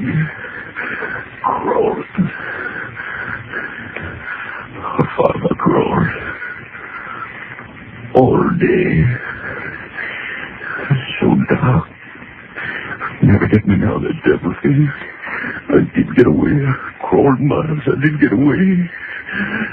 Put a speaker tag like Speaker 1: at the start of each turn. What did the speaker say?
Speaker 1: crawling. Father crawling. All day. So dark. Never get me now, that devil thing. I did get away. Crawled miles. I did get away.